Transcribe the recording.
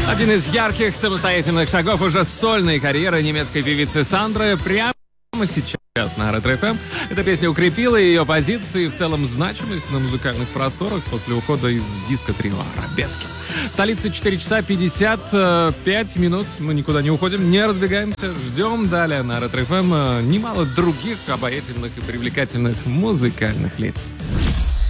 Один из ярких самостоятельных шагов уже сольной карьеры немецкой певицы Сандры прямо сейчас на Ретро-ФМ. Эта песня укрепила ее позиции и в целом значимость на музыкальных просторах после ухода из диско-трио «Арабески». Столица 4 часа 55 минут. Мы никуда не уходим, не разбегаемся. Ждем далее на Ретро-ФМ немало других обаятельных и привлекательных музыкальных лиц.